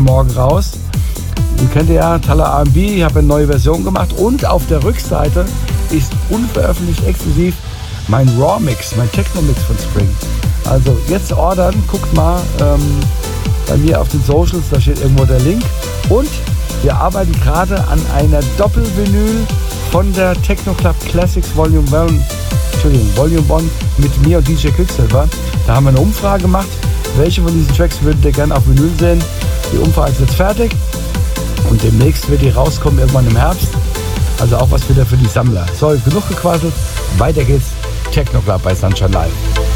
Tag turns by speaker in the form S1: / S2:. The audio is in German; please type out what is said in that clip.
S1: morgen raus. Ihr kennt ja Talla R&B, ich habe eine neue Version gemacht und auf der Rückseite ist unveröffentlicht exklusiv mein Raw Mix, mein Techno Mix von Spring. Also jetzt ordern, guckt mal bei mir auf den Socials, da steht irgendwo der Link. Und wir arbeiten gerade an einer Doppelvinyl von der Techno Club Classics Volume 1 mit mir und DJ Quicksilver. Da haben wir eine Umfrage gemacht, welche von diesen Tracks würdet ihr gerne auf Vinyl sehen. Die Umfrage ist jetzt fertig und demnächst wird die rauskommen, irgendwann im Herbst. Also auch was wieder für die Sammler. So, genug gequasselt, weiter geht's. Techno Club bei Sunshine Live.